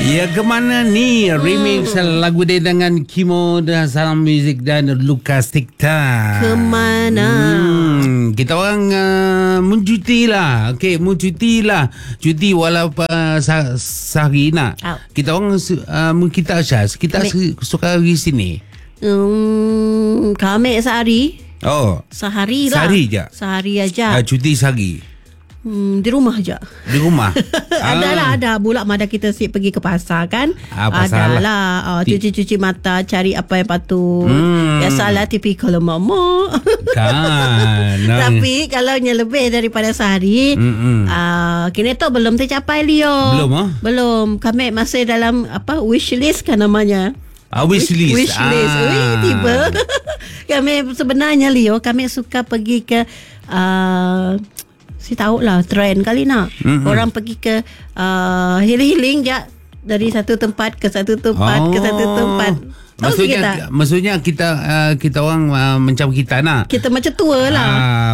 Ya, kemana ni remix lagu dia dengan Kimo dan Salam Music dan Lukas Tikta. Kemana? Kita orang mencuti lah. Okey, mencuti lah. Cuti walaupun sehari nak. Kita orang kita Syaz, kita suka di sini. Kami sehari. Oh. Sehari lah. Sehari je. Sehari aja. Cuti sehari. Di rumah je. Di rumah. Ada bulat mada kita pergi ke pasar kan. Ada lah. Cuci-cuci mata, cari apa yang patut. Biasalah tipikal mama. Kan. Tapi kalau yang lebih daripada sehari, kini tu belum tercapai Leo. Belum. Kami masih dalam wish list kan namanya. Wish list. Tiba. Kami sebenarnya Leo, kami suka pergi ke saya tahu lah trend kali nak. Orang pergi ke healing je dari satu tempat ke satu tempat ke satu tempat. Maksudnya kita orang macam kita nak. Kita macam tour lah.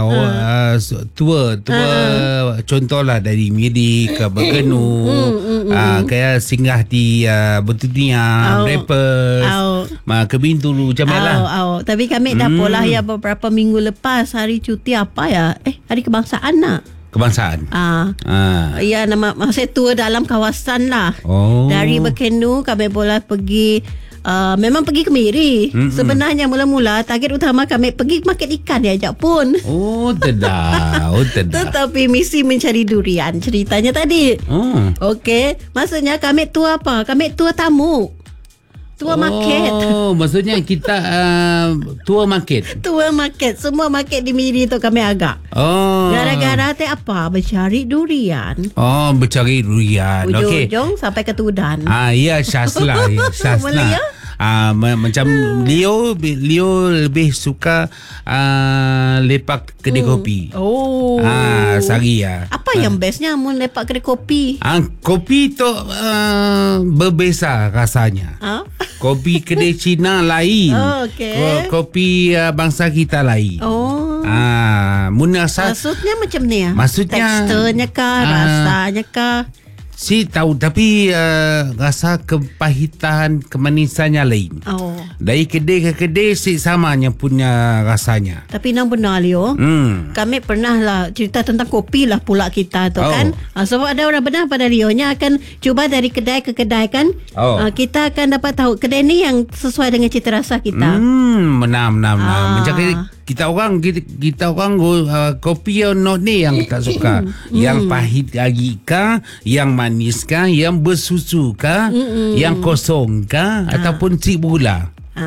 Tour contohlah dari Miri ke Bergenu, kayak singgah di Betunia, Rappers, ke Bintulu macam lah. Tapi kami dah pola ya beberapa minggu lepas hari cuti apa ya? Hari kebangsaan nak. Kebangsaan. Ya, nama masa tour dalam kawasan lah. Dari Bergenu kami boleh pergi. Memang pergi ke Miri. Sebenarnya mula-mula target utama kami pergi market ikan dia ajak pun. Tidak. Tetapi misi mencari durian ceritanya tadi. Okey, maksudnya kami tour apa? Kami tour tamu. Tour market. Maksudnya kita tour market. Tour market. Semua market di Miri tu kami agak. Gara-gara apa? Mencari durian. Mencari durian. Ujung-ujung sampai ke Tudan. Ya, Syazlah. Syazlah. Macam Leo lebih suka lepak kedai kopi. Sehari ya. Apa yang bestnya mun lepak kedai kopi? Kopi tu berbeza rasanya. Kopi kedai Cina lain. Kopi bangsa kita lain. Maksudnya macam ni ya? Maksudnya teksturnya kah, rasanya kah? Si tahu, tapi rasa kepahitan, kemanisannya lain. Dari kedai ke kedai si samanya punya rasanya. Tapi yang benar Leo, kami pernah lah cerita tentang kopi lah pula kita tu kan. Sebab ada orang benar pada Leo nya akan cuba dari kedai ke kedai kan. Kita akan dapat tahu kedai ni yang sesuai dengan cita rasa kita. Benar. Macam kita orang kopi yang ni yang kita suka. Yang pahit lagi kah, yang manis kah, yang bersusu kah, yang kosong kah, ataupun cik gula.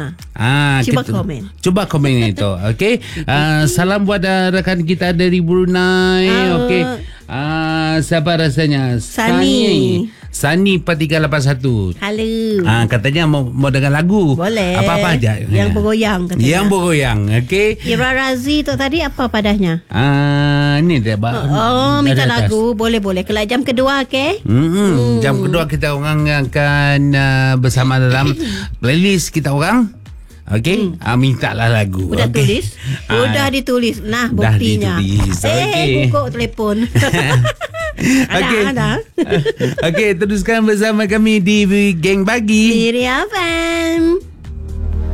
Cuba komen itu. Okey. Salam buat rakan kita dari Brunei. Okey. Siapa rasanya? Sani 4381. Halo. Katanya mau dengar lagu. Boleh. Apa-apa aja. Yang bergoyang katanya. Yang bergoyang. Okey. Ira Razi tu tadi apa padanya? Ni dia. Minta lagu. Boleh. Kelak jam kedua, okey? Jam kedua kita orang akan bersama dalam playlist kita orang. Okey, mintalah lagu. Udah tulis? Sudah ditulis. Nah, buktinya. Buka telefon. Ada. Okey, teruskan bersama kami di Geng Pagi. Diri apa?